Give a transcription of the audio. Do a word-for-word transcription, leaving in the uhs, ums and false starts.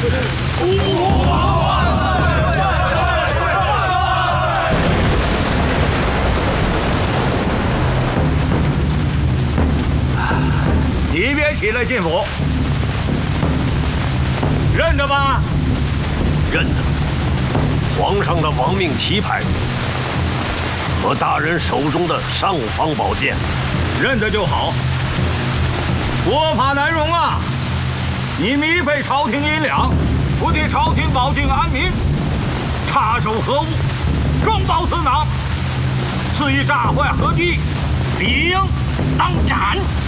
你别起来进府，认得吧？ 认得。皇上的亡命旗牌和大人手中的尚方宝剑， 认得就好。国法难容啊！你糜费朝廷银两，不替朝廷保境安民，插手何物，中饱私囊，肆意炸坏河堤，理应当斩。